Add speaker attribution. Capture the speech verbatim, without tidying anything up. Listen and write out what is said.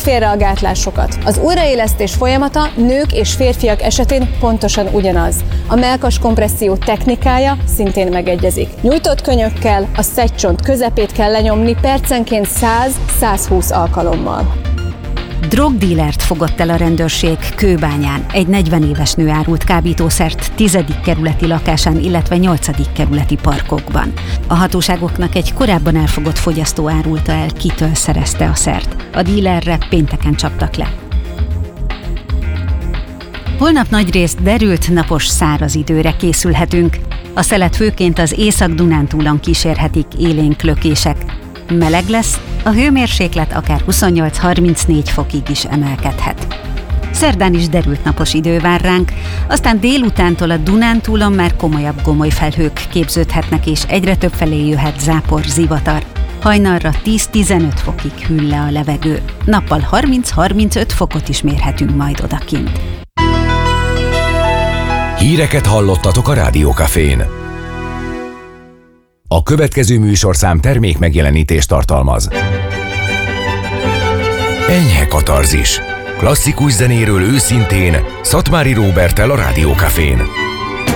Speaker 1: félre a gátlásokat. Az újraélesztés folyamata nők és férfiak esetén pontosan ugyanaz. A mellkas kompresszió technikája szintén megegyezik. Nyújtott könyökkel a szegycsont közepét kell lenyomni percenként száz-százhúsz alkalommal.
Speaker 2: Drogdílert fogott el a rendőrség Kőbányán. Egy negyven éves nő árult kábítószert tizedik kerületi lakásán, illetve nyolcadik kerületi parkokban. A hatóságoknak egy korábban elfogott fogyasztó árulta el, kitől szerezte a szert. A dílerre pénteken csaptak le. Holnap nagyrészt derült, napos, száraz időre készülhetünk. A szelet főként az Észak-Dunántúlon kísérhetik élénk lökések. Meleg lesz, a hőmérséklet akár huszonnyolc-harmincnégy fokig is emelkedhet. Szerdán is derült napos idő vár ránk, aztán délutántól a Dunántúlon már komolyabb gomolyfelhők képződhetnek, és egyre több felé jöhet zápor, zivatar. Hajnalra tíz-tizenöt fokig hűl le a levegő. Nappal harminc-harmincöt fokot is mérhetünk majd odakint.
Speaker 3: Híreket hallottatok a Rádiókafén. A következő műsorszám termék megjelenítést tartalmaz. Enyhe katarzis. Klasszikus zenéről őszintén, Szatmári Róberttel a Rádiókafén.